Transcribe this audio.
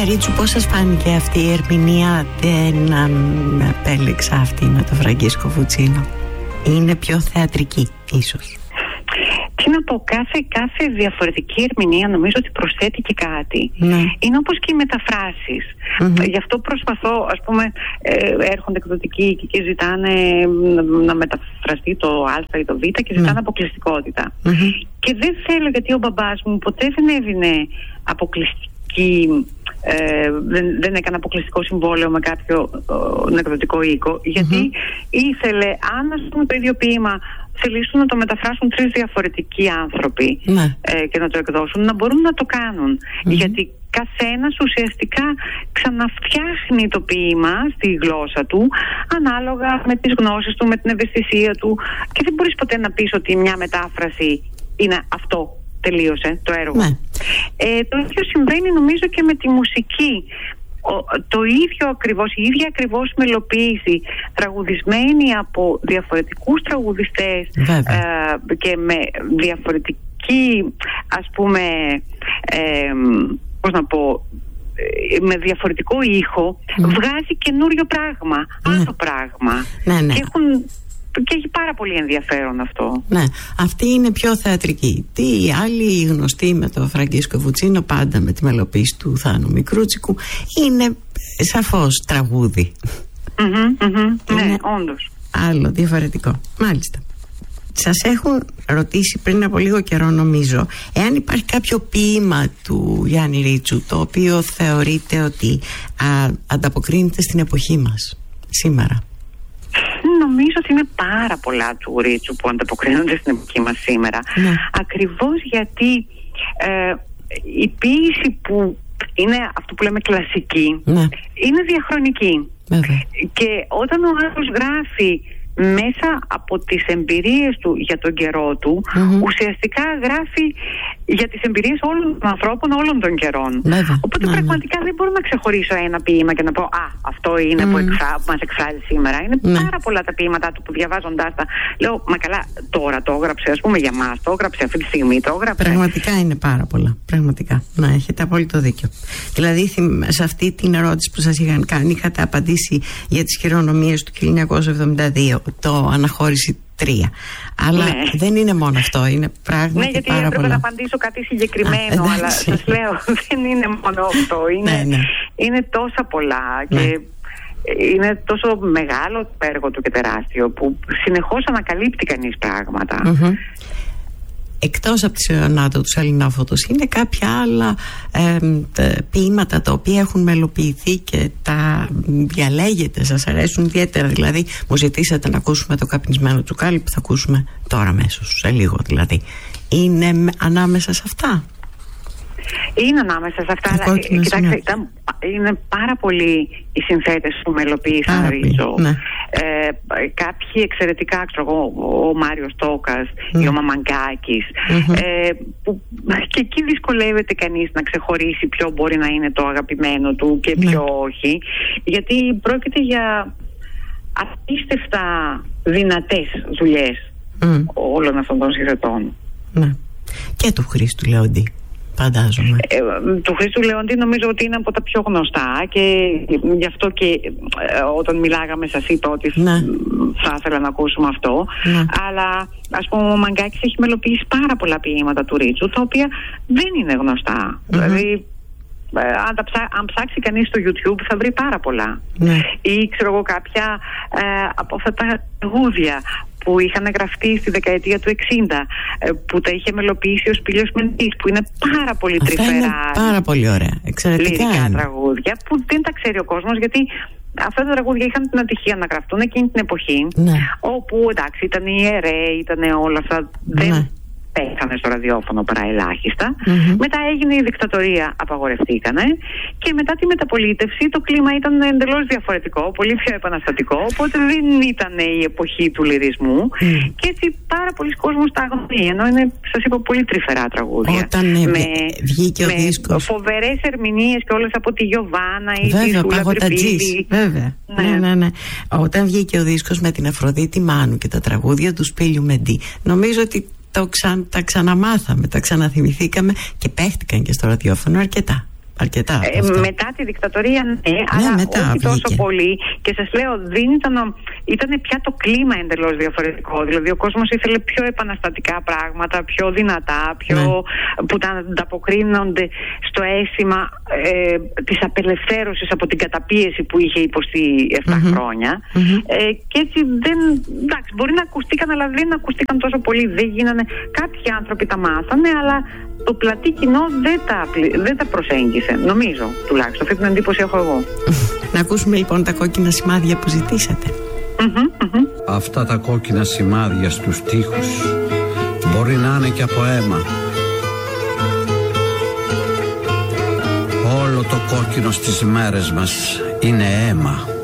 Ρίτσου, πώς σας φάνηκε αυτή η ερμηνεία? Δεν επέλεξα αυτή με τον Φραγκίσκο Φουτσίνο. Είναι πιο θεατρική ίσως. Τι να πω, κάθε διαφορετική ερμηνεία νομίζω ότι προσθέτει και κάτι. Ναι. Είναι όπως και οι μεταφράσεις. Γι' αυτό προσπαθώ, ας πούμε, έρχονται εκδοτικοί και ζητάνε να μεταφραστεί το Α ή το Β και ζητάνε αποκλειστικότητα. Και δεν θέλω, γιατί ο μπαμπάς μου ποτέ δεν έδινε αποκλειστική, δεν έκανε αποκλειστικό συμβόλαιο με κάποιο εκδοτικό οίκο, γιατί ήθελε, αν ας πούμε το ίδιο ποίημα θελήσουν να το μεταφράσουν 3 διαφορετικοί άνθρωποι και να το εκδώσουν, να μπορούν να το κάνουν. Γιατί καθένας ουσιαστικά ξαναφτιάχνει το ποίημα στη γλώσσα του ανάλογα με τις γνώσεις του, με την ευαισθησία του, και δεν μπορείς ποτέ να πεις ότι μια μετάφραση είναι αυτό, τελείωσε το έργο. Το ίδιο συμβαίνει νομίζω και με τη μουσική. Το ίδιο ακριβώς, η ίδια ακριβώς μελοποίηση, τραγουδισμένη από διαφορετικούς τραγουδιστές και με διαφορετική, ας πούμε, πώς να πω, με διαφορετικό ήχο, βγάζει καινούριο πράγμα, άλλο πράγμα. Και έχει πάρα πολύ ενδιαφέρον αυτό. Ναι, αυτή είναι πιο θεατρική. Τι άλλοι γνωστοί με το Φραγκίσκο Φουτσίνο, πάντα με τη μελοποίηση του Θάνου Μικρούτσικου, είναι σαφώς τραγούδι. Ναι, όντως. Άλλο, διαφορετικό. Μάλιστα. Σας έχουν ρωτήσει πριν από λίγο καιρό, νομίζω, εάν υπάρχει κάποιο ποίημα του Γιάννη Ρίτσου το οποίο θεωρείτε ότι ανταποκρίνεται στην εποχή μας σήμερα. Νομίζω ότι είναι πάρα πολλά του Ρίτσου που ανταποκρίνονται στην εποχή μας σήμερα. Ακριβώς γιατί η ποίηση που είναι αυτό που λέμε κλασική είναι διαχρονική. Και όταν ο άλλος γράφει μέσα από τις εμπειρίες του για τον καιρό του, ουσιαστικά γράφει για τις εμπειρίες όλων των ανθρώπων όλων των καιρών. Οπότε πραγματικά δεν μπορώ να ξεχωρίσω ένα ποίημα και να πω αυτό είναι που μας εκφράζει σήμερα. Είναι πάρα πολλά τα ποίηματά του που διαβάζοντάς τα λέω, μα καλά, τώρα το έγραψε, ας πούμε, για μας, το έγραψε αυτή τη στιγμή, το έγραψε. Πραγματικά είναι πάρα πολλά. Πραγματικά. Να έχετε απόλυτο δίκιο. Δηλαδή, σε αυτή την ερώτηση που σας είχαν κάνει, είχατε απαντήσει για τις χειρονομίες του 1972, το Αναχώρηση 3. Αλλά δεν είναι μόνο αυτό, είναι πράγματι γιατί πάρα έπρεπε πολλά. Να απαντήσω κάτι συγκεκριμένο, αλλά σας λέω, δεν είναι μόνο αυτό. Είναι τόσα πολλά και είναι τόσο μεγάλο το έργο του και τεράστιο, που συνεχώς ανακαλύπτει κανείς πράγματα. Εκτός από τη Σεωνάτο του Σαλινόφωτος, είναι κάποια άλλα ποίηματα τα οποία έχουν μελοποιηθεί και τα διαλέγετε, σας αρέσουν ιδιαίτερα? Δηλαδή, μου ζητήσατε να ακούσουμε το Καπνισμένο Τσουκάλι που θα ακούσουμε τώρα αμέσως, σε λίγο δηλαδή. Είναι ανάμεσα σε αυτά? Είναι ανάμεσα σε αυτά, αλλά κοιτάξτε, είναι πάρα πολλοί οι συνθέτες που μελοποίησαν Ρίτσο. Κάποιοι εξαιρετικά, ο Μάριος Τόκας ή ο Μαμαγκάκης, που και εκεί δυσκολεύεται κανείς να ξεχωρίσει ποιο μπορεί να είναι το αγαπημένο του και ποιο όχι, γιατί πρόκειται για απίστευτα δυνατές δουλειές όλων αυτών των συνθετών. Και του Χρήστου Λεοντή, φαντάζομαι. Του Χρήστου Λεοντή νομίζω ότι είναι από τα πιο γνωστά, και γι' αυτό και όταν μιλάγαμε σας είπα ότι θα ήθελα να ακούσουμε αυτό. Αλλά ας πούμε ο Μαγκάκης έχει μελοποιήσει πάρα πολλά ποίηματα του Ρίτσου, τα οποία δεν είναι γνωστά. Δηλαδή αν ψάξει κανείς στο YouTube θα βρει πάρα πολλά. Ή ξέρω εγώ κάποια από αυτά τα τραγούδια που είχαν γραφτεί στη δεκαετία του 60, που τα είχε μελοποιήσει ο Σπήλιος Μεντής, που είναι πάρα πολύ τρυφερά, πάρα πολύ ωραία, εξαιρετικά λυρικά τραγούδια που δεν τα ξέρει ο κόσμος, γιατί αυτά τα τραγούδια είχαν την ατυχία να γραφτούν εκείνη την εποχή, όπου εντάξει ήταν ιερέοι, ήταν όλα αυτά, δεν πέθανε στο ραδιόφωνο παρά ελάχιστα. Μετά έγινε η δικτατορία, απαγορευτήκανε, και μετά τη μεταπολίτευση το κλίμα ήταν εντελώς διαφορετικό, πολύ πιο επαναστατικό, οπότε δεν ήταν η εποχή του λυρισμού, και έτσι πάρα πολλοί κόσμος τα αγνοεί, ενώ είναι, σας είπα, πολύ τρυφερά τραγούδια. Όταν βγήκε ο δίσκος, φοβερές ερμηνείες και όλες από τη Γιωβάνα ή τη Σούλα Τρυπίδη. Βέβαια. Όταν βγήκε ο δίσκος με την Αφροδίτη Μάνου και τα τραγούδια του Σπήλιου Μεντή, νομίζω ότι τα ξαναμάθαμε, τα ξαναθυμηθήκαμε και παίχτηκαν και στο ραδιόφωνο αρκετά. αρκετά. Μετά τη δικτατορία, ναι, αλλά μετά όχι βγήκε τόσο πολύ. Και σας λέω, ήταν πια το κλίμα εντελώς διαφορετικό. Δηλαδή, ο κόσμος ήθελε πιο επαναστατικά πράγματα, πιο δυνατά, που τα ανταποκρίνονται στο αίσθημα της απελευθέρωσης από την καταπίεση που είχε υποστεί 7 χρόνια. Και έτσι εντάξει, μπορεί να ακουστήκαν, αλλά δεν ακούστηκαν τόσο πολύ. Δεν γίνανε. Κάποιοι άνθρωποι τα μάθανε, αλλά το πλατή κοινό δεν τα προσέγγισε. Νομίζω, τουλάχιστον. Αυτή την εντύπωση έχω εγώ. Να ακούσουμε λοιπόν τα κόκκινα σημάδια που ζητήσατε. Αυτά τα κόκκινα σημάδια στους τοίχους μπορεί να είναι και από αίμα. Όλο το κόκκινο στις μέρες μας είναι αίμα.